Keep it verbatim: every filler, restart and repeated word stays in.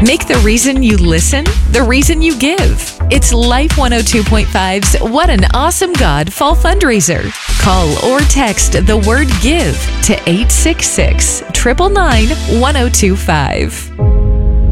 Make the reason you listen the reason you give. It's Life one oh two point five's What an Awesome God Fall Fundraiser. Call or text the word GIVE to eight six six, nine nine nine, one oh two five.